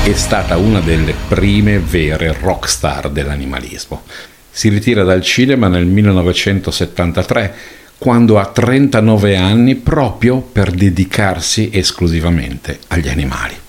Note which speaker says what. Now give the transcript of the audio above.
Speaker 1: è stata una delle prime vere rockstar dell'animalismo. Si ritira dal cinema nel 1973, quando ha 39 anni, proprio per dedicarsi esclusivamente agli animali.